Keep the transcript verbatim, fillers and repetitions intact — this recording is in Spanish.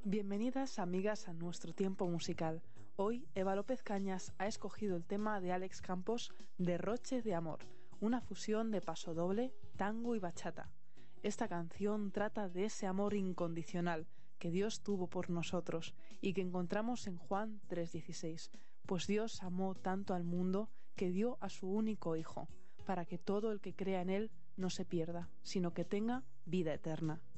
Bienvenidas amigas a nuestro tiempo musical. Hoy Eva López Cañas ha escogido el tema de Alex Campos, Derroche de amor, una fusión de pasodoble, tango y bachata. Esta canción trata de ese amor incondicional que Dios tuvo por nosotros y que encontramos en Juan tres dieciséis, pues Dios amó tanto al mundo que dio a su único Hijo, para que todo el que crea en Él no se pierda, sino que tenga vida eterna.